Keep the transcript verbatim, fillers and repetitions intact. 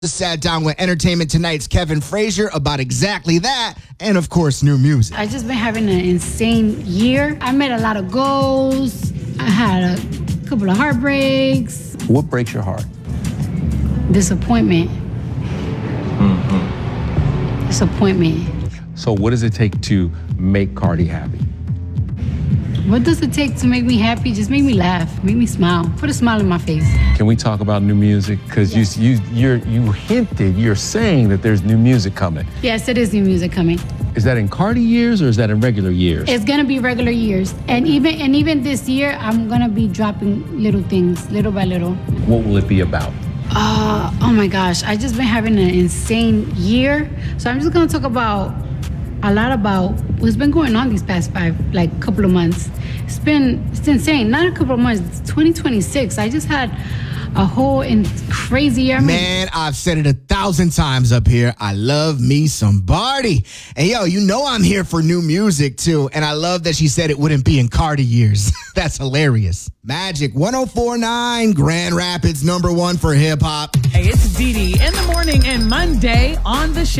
Sat down with Entertainment Tonight's Kevin Frazier about exactly that, and of course, new music. I just been having an insane year. I made a lot of goals. I had a couple of heartbreaks. What breaks your heart? Disappointment. Mm-hmm. Disappointment. So what does it take to make Cardi happy? What does it take to make me happy? Just make me laugh, make me smile, put a smile on my face. Can we talk about new music? Because Yes. you you you're, you hinted, you're saying that there's new music coming. Yes, it is new music coming. Is that in Cardi years or is that in regular years? It's gonna be regular years, and even and even this year, I'm gonna be dropping little things, little by little. What will it be about? Uh, oh my gosh, I just been having an insane year, so I'm just gonna talk about a lot about what's been going on these past five, like, couple of months. It's been, it's insane. Not a couple of months, it's twenty twenty-six. I just had a whole in crazy year. I mean, Man, I've said it a thousand times up here. I love me some Barty. And yo, you know I'm here for new music too. And I love that she said it wouldn't be in Cardi years. That's hilarious. Magic one oh four point nine, Grand Rapids, number one for hip hop. Hey, it's Dee Dee in the morning and Monday on the show.